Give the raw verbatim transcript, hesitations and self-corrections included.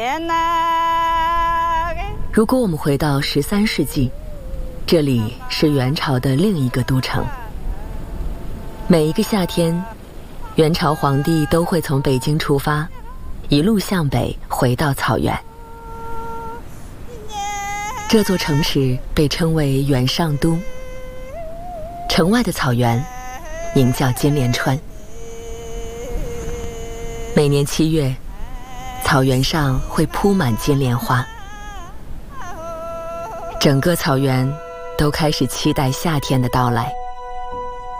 如果我们回到十三世纪，这里是元朝的另一个都城。每一个夏天，元朝皇帝都会从北京出发，一路向北回到草原。这座城池被称为元上都，城外的草原名叫金莲川。每年七月，草原上会铺满金莲花，整个草原都开始期待夏天的到来。